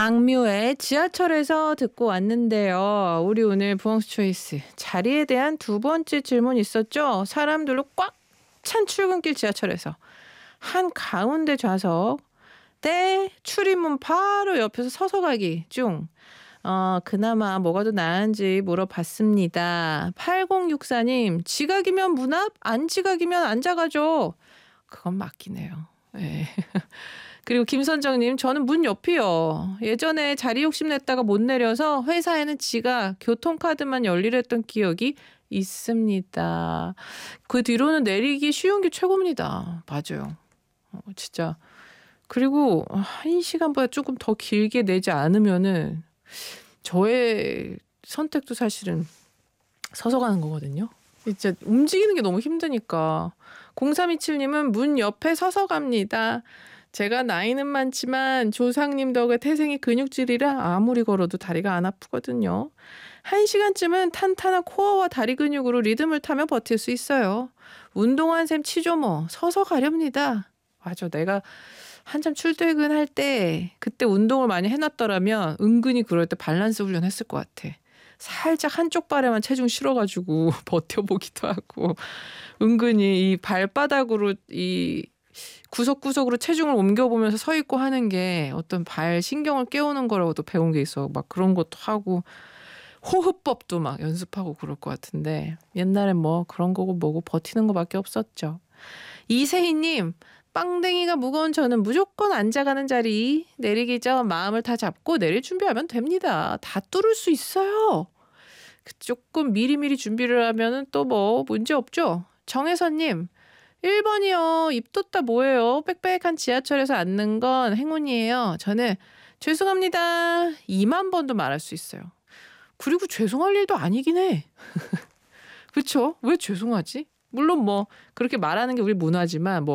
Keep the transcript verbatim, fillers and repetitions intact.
악뮤의 지하철에서 듣고 왔는데요. 우리 오늘 부엉스 초이스 자리에 대한 두 번째 질문 있었죠. 사람들로 꽉 찬 출근길 지하철에서 한가운데 좌석 때 출입문 바로 옆에서 서서 가기 중 어, 그나마 뭐가 더 나은지 물어봤습니다. 팔공육사 님 지각이면 문 앞, 안 지각이면 앉아가죠. 그건 맞긴 해요. 네. 그리고 김선정님 저는 문 옆이요. 예전에 자리 욕심냈다가 못 내려서 회사에는 지가 교통카드만 열일했던 기억이 있습니다. 그 뒤로는 내리기 쉬운 게 최고입니다. 맞아요. 어, 진짜. 그리고 한 시간보다 조금 더 길게 내지 않으면은 저의 선택도 사실은 서서 가는 거거든요. 진짜 움직이는 게 너무 힘드니까. 공삼이칠 님은 문 옆에 서서 갑니다. 제가 나이는 많지만 조상님 덕에 태생이 근육질이라 아무리 걸어도 다리가 안 아프거든요. 한 시간쯤은 탄탄한 코어와 다리 근육으로 리듬을 타며 버틸 수 있어요. 운동한 셈 치죠 뭐. 서서 가렵니다. 맞아. 내가 한참 출퇴근할 때 그때 운동을 많이 해놨더라면 은근히 그럴 때 밸런스 훈련 했을 것 같아. 살짝 한쪽 발에만 체중 실어가지고 버텨보기도 하고 은근히 이 발바닥으로 이 구석구석으로 체중을 옮겨보면서 서 있고 하는 게 어떤 발 신경을 깨우는 거라고도 배운 게 있어. 막 그런 것도 하고 호흡법도 막 연습하고 그럴 것 같은데 옛날엔 뭐 그런 거고 뭐고 버티는 거밖에 없었죠. 이세희님 빵댕이가 무거운 저는 무조건 앉아가는 자리 내리기 전 마음을 다 잡고 내릴 준비하면 됩니다. 다 뚫을 수 있어요. 조금 미리미리 준비를 하면은 또 뭐 문제 없죠. 정혜선님 일 번이요. 입 돋다 뭐예요. 빽빽한 지하철에서 앉는 건 행운이에요. 저는 죄송합니다. 이만 번도 말할 수 있어요. 그리고 죄송할 일도 아니긴 해. 그렇죠? 왜 죄송하지? 물론 뭐 그렇게 말하는 게 우리 문화지만 뭐